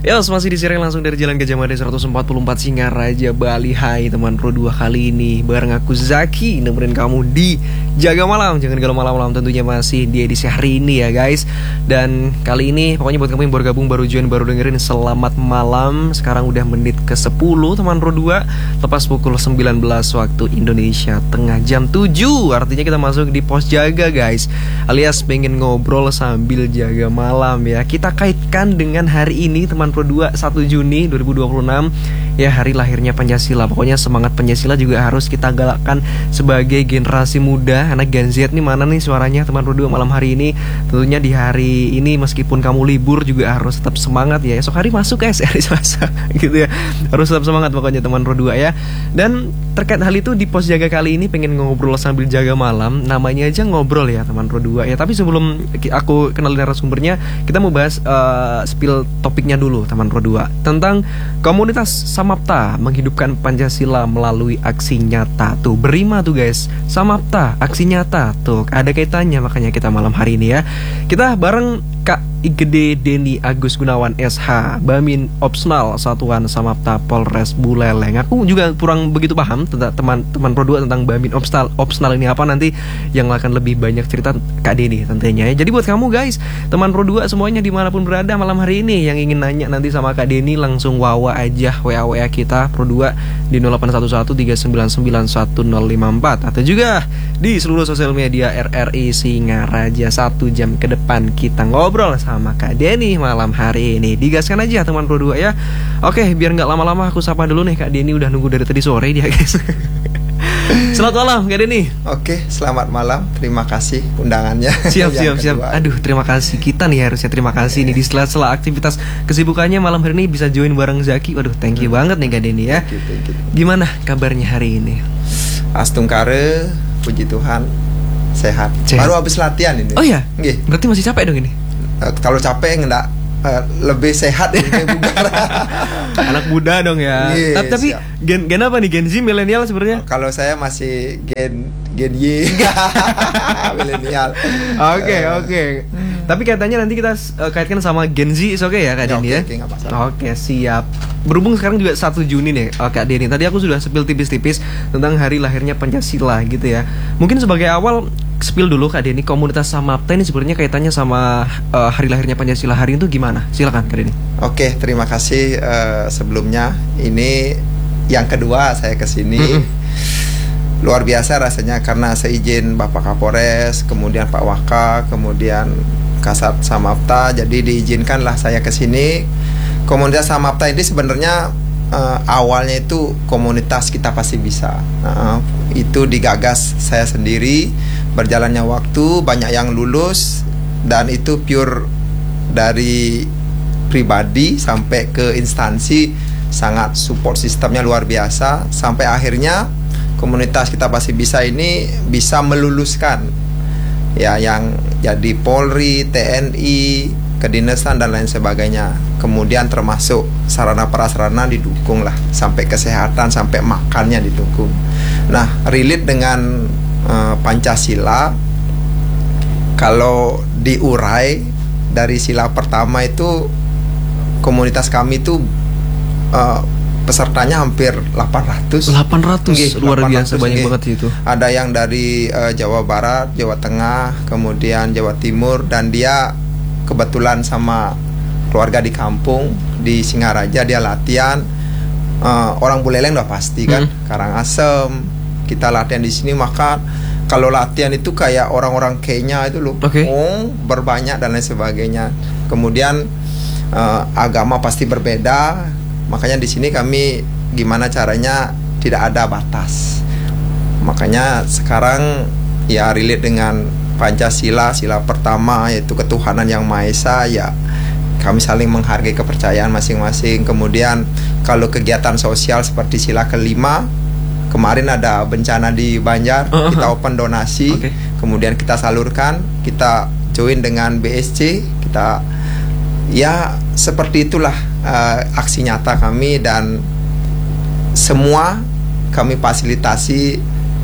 Ya, masih disiaran langsung dari Jalan Gajah Mada 144 Singaraja, Bali. Hai teman Pro 2, kali ini bareng aku Zaki nemenin kamu di Jaga Malam. Jangan galau malam-malam, tentunya masih di edisi hari ini ya guys. Dan kali ini pokoknya buat kamu yang baru gabung, baru join, baru dengerin, selamat malam. Sekarang udah menit ke 10 teman Pro 2, lepas pukul 19 waktu Indonesia Tengah, jam 7. Artinya kita masuk di pos jaga guys, alias pengen ngobrol sambil jaga malam ya. Kita kaitkan dengan hari ini teman Pro 2, 1 Juni 2026 ya, hari lahirnya Pancasila. Pokoknya semangat Pancasila juga harus kita galakkan sebagai generasi muda. Anak Gen Z nih mana nih suaranya teman Pro 2 malam hari ini. Tentunya di hari ini meskipun kamu libur juga harus tetap semangat ya. Esok hari masuk guys, hari Selasa gitu ya. Harus tetap semangat pokoknya teman Pro 2 ya. Dan terkait hal itu di pos jaga kali ini pengen ngobrol sambil jaga malam. Namanya aja ngobrol ya teman Pro 2 ya. Tapi sebelum aku kenalin narasumbernya, kita mau bahas spill topiknya dulu teman Pro 2 tentang komunitas Samapta menghidupkan Pancasila melalui aksi nyata. Tuh berima tuh guys, Samapta aksi nyata tuh ada kaitannya, makanya kita malam hari ini ya kita bareng Kak Igede Deni Agus Gunawan SH, Bamin Opsnal Satuan Samapta Polres Buleleng. Aku juga kurang begitu paham tentang teman Pro 2 tentang Bamin Opsnal ini apa, nanti yang akan lebih banyak cerita Kak Deni tentunya ya. Jadi buat kamu guys, teman Pro 2 semuanya dimanapun berada malam hari ini yang ingin nanya nanti sama Kak Deni, langsung wawa aja WA kita Pro 2 di 0811399154 atau juga di seluruh sosial media RRI Singaraja. 1 jam ke depan kita ngobrol sama Kak Deni malam hari ini. Digaskan aja teman Pro 2 ya. Oke, biar nggak lama-lama aku sapa dulu nih Kak Deni, udah nunggu dari tadi sore dia guys. Selamat malam Kak Deni. Oke, selamat malam. Terima kasih undangannya. Siap. Aduh, terima kasih. Kita nih harusnya terima kasih nih di sela-sela aktivitas kesibukannya malam hari ini bisa join bareng Zaki. Waduh, thank you banget nih Kak Deni ya. Thank you. Gimana kabarnya hari ini? Astungkare, puji Tuhan, sehat. Baru habis latihan ini. Oh iya? Nggih. Berarti masih capek dong ini? Kalau capek enggak lebih sehat lebih bugar. Anak muda dong ya. Yes, tapi gen apa nih? Gen Z, milenial sebenarnya? Kalau saya masih gen Y. Milenial. Oke. Tapi katanya nanti kita kaitkan sama Gen Z, oke ya Kak Deni ya? Oke, siap. Berhubung sekarang juga 1 Juni nih Kak Deni, tadi aku sudah spill tipis-tipis tentang hari lahirnya Pancasila gitu ya. Mungkin sebagai awal spill dulu Kak Deni, komunitas Samapta ini sebenarnya kaitannya sama hari lahirnya Pancasila hari itu gimana? Silakan Kak Deni. Oke, terima kasih sebelumnya. Ini yang kedua saya kesini. Luar biasa rasanya karena seizin Bapak Kapolres, kemudian Pak Waka, kemudian Kasat Samapta, jadi diizinkanlah saya kesini. Komunitas Samapta ini sebenarnya awalnya itu komunitas Kita Pasti Bisa. Itu digagas saya sendiri. Berjalannya waktu banyak yang lulus, dan itu pure dari pribadi sampai ke instansi, sangat support sistemnya luar biasa. Sampai akhirnya komunitas Kita Pasti Bisa ini bisa meluluskan ya yang jadi Polri, TNI, kedinasan dan lain sebagainya. Kemudian termasuk sarana prasarana didukung lah, sampai kesehatan, sampai makannya didukung. Nah, relate dengan Pancasila, kalau diurai dari sila pertama itu, komunitas kami itu pesertanya hampir 800. Luar biasa banyak banget itu. Ada yang dari Jawa Barat, Jawa Tengah, kemudian Jawa Timur, dan dia kebetulan sama keluarga di kampung di Singaraja, dia latihan. Orang Buleleng udah pasti kan, Karangasem. Kita latihan di sini, maka kalau latihan itu kayak orang-orang Kenya itu loh, berbanyak dan lain sebagainya. Kemudian agama pasti berbeda, makanya di sini kami gimana caranya tidak ada batas. Makanya sekarang ya relate dengan Pancasila, sila pertama yaitu ketuhanan yang Maha Esa ya. Kami saling menghargai kepercayaan masing-masing. Kemudian kalau kegiatan sosial seperti sila kelima, kemarin ada bencana di Banjar, kita open donasi, kemudian kita salurkan, kita join dengan BSC, kita ya seperti itulah aksi nyata kami, dan semua kami fasilitasi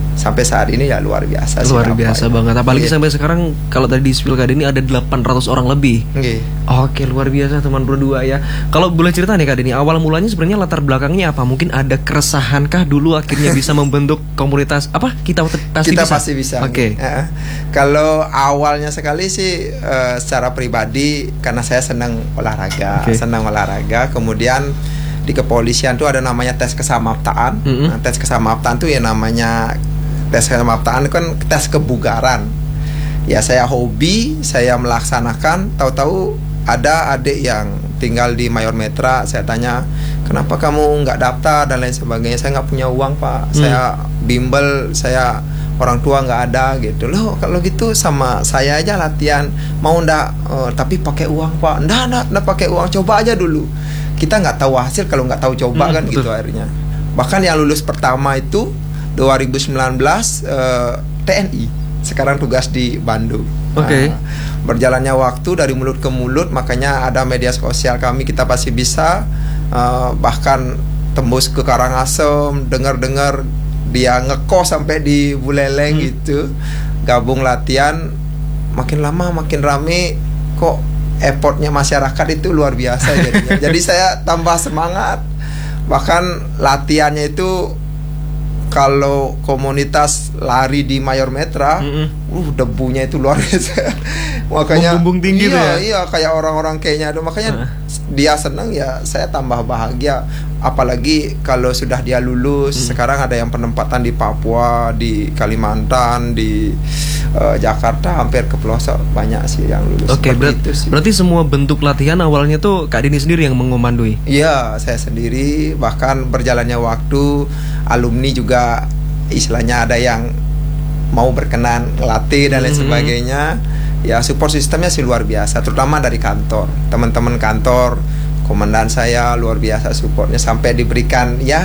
sampai saat ini ya luar biasa sih. Luar biasa banget. Apalagi sampai sekarang kalau tadi di Spill Kak Denny ada 800 orang lebih. Oke, luar biasa teman berdua ya. Kalau boleh cerita nih Kak Denny, awal mulanya sebenarnya latar belakangnya apa? Mungkin ada keresahankah dulu akhirnya bisa membentuk komunitas apa? Kita pasti bisa. Oke. Kalau awalnya sekali sih secara pribadi karena saya senang olahraga, kemudian di kepolisian tuh ada namanya tes kesamaptaan. Nah, tes kesamaptaan tuh ya namanya tes kesamaptaan kan tes kebugaran. Ya saya hobi, saya melaksanakan, tahu-tahu ada adik yang tinggal di Mayor Metra. Saya tanya, kenapa kamu nggak daftar dan lain sebagainya. Saya nggak punya uang pak, saya bimbel, saya orang tua nggak ada gitu. Loh kalau gitu sama saya aja latihan, mau ndak? Tapi pakai uang pak. Ndak pakai uang, coba aja dulu. Kita nggak tahu hasil kalau nggak tahu coba kan betul. Gitu akhirnya. Bahkan yang lulus pertama itu 2019 TNI, sekarang tugas di Bandung. Berjalannya waktu dari mulut ke mulut, makanya ada media sosial kami Kita Pasti Bisa, bahkan tembus ke Karangasem, dengar dia ngekos sampai di Buleleng gitu, gabung latihan, makin lama makin rame, kok effortnya masyarakat itu luar biasa jadinya. Jadi saya tambah semangat, bahkan latihannya itu kalau komunitas lari di Mayor Metra, debunya itu luar biasa. Makanya bumbung tinggi iya kayak orang-orang kayaknya itu. Makanya dia senang ya, saya tambah bahagia. Apalagi kalau sudah dia lulus, sekarang ada yang penempatan di Papua, di Kalimantan, di Jakarta, hampir ke pelosok banyak sih yang lulus. Berarti semua bentuk latihan awalnya tuh Kak Denny sendiri yang mengomandoi? Iya, saya sendiri. Bahkan berjalannya waktu, alumni juga istilahnya ada yang mau berkenan ngelatih dan lain sebagainya. Ya support sistemnya sih luar biasa, terutama dari kantor, teman-teman kantor, komandan saya luar biasa supportnya, sampai diberikan ya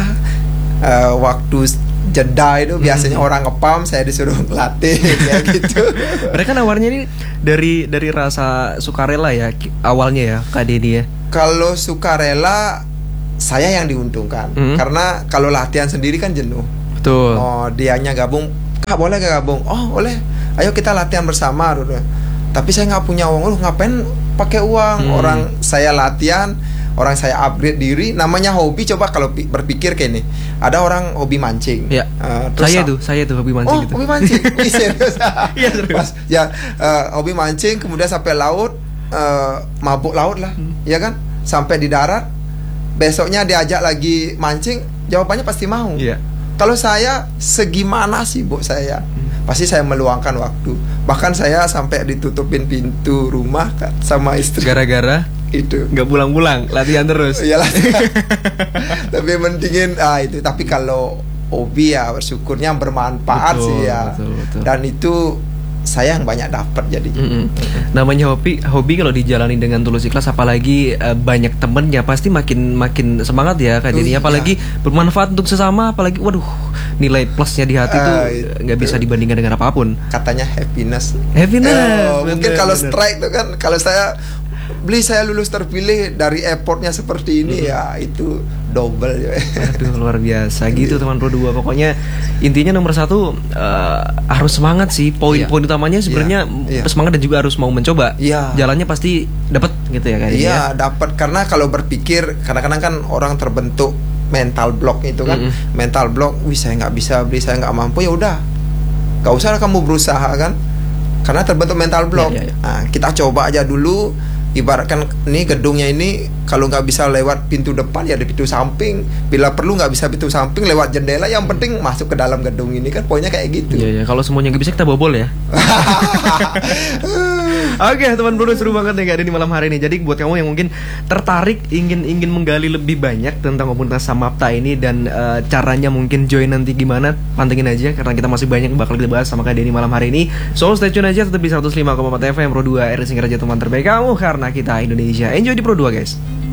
waktu jeda itu biasanya orang ngepam, saya disuruh latih kayak gitu. Mereka nawarnya ini dari rasa sukarela ya awalnya ya Kak Denny ya. Kalau sukarela saya yang diuntungkan, karena kalau latihan sendiri kan jenuh. Betul. Oh, dianya gabung, Kak boleh gak gabung? Oh boleh, ayo kita latihan bersama. Tapi saya nggak punya uang. Lu ngapain pakai uang? Orang saya latihan, orang saya upgrade diri, namanya hobi. Coba kalau berpikir kayak ini, ada orang hobi mancing. Ya. Saya tuh hobi mancing. Oh, hobi mancing. Serius. Iya serius. Hobi mancing, kemudian sampai laut, mabuk laut lah, ya kan? Sampai di darat, besoknya diajak lagi mancing, jawabannya pasti mau. Iya. Kalau saya segimana sibuk saya, pasti saya meluangkan waktu. Bahkan saya sampai ditutupin pintu rumah sama istri. Gara-gara itu nggak pulang-pulang, latihan terus. Iyalah. Tapi mendingin itu. Tapi kalau hobi ya bersyukurnya bermanfaat sih ya. Betul. Dan itu saya yang banyak dapat jadinya. Namanya hobi kalau dijalani dengan tulus ikhlas, apalagi banyak temennya, pasti makin semangat ya Kak Denny. Apalagi bermanfaat untuk sesama, apalagi waduh, nilai plusnya di hati tuh nggak bisa dibandingkan dengan apapun. Katanya happiness. Mungkin kalau strike tuh kan, kalau saya lulus terpilih dari airportnya seperti ini ya itu double ya. Aduh luar biasa gitu teman Pro 2. Pokoknya intinya nomor satu harus semangat sih. Poin utamanya sebenarnya semangat dan juga harus mau mencoba. Jalannya pasti dapat gitu ya kayaknya. Iya dapat, karena kalau berpikir kadang-kadang kan orang terbentuk mental block itu kan. Mental block, saya nggak bisa beli, saya nggak mampu, ya udah nggak usah kamu berusaha kan, karena terbentuk mental block. Nah, kita coba aja dulu. Ibaratkan nih gedungnya ini kalau nggak bisa lewat pintu depan ya di pintu samping, bila perlu nggak bisa pintu samping lewat jendela, yang penting masuk ke dalam gedung ini kan, poinnya kayak gitu. Iya kalau semuanya nggak bisa kita bobol ya. Oke teman Bro, seru banget nih Kak Denny malam hari ini. Jadi buat kamu yang mungkin tertarik ingin menggali lebih banyak tentang komunitas Samapta ini dan caranya mungkin join nanti gimana, pantengin aja karena kita masih banyak bakal kita bahas sama Kak Denny malam hari ini. So stay tune aja, tetap di 105,4 FM Pro 2 RRI Singaraja, teman terbaik kamu, karena kita Indonesia. Enjoy di Pro 2 guys.